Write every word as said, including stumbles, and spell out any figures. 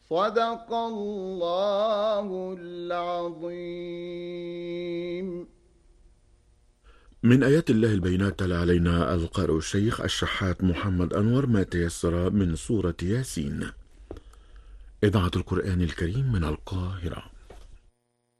صدق الله العظيم. من آيات الله البينات تلا علينا القارئ الشيخ الشحات محمد أنور ما تيسر من سورة ياسين. إذاعة القرآن الكريم من القاهرة.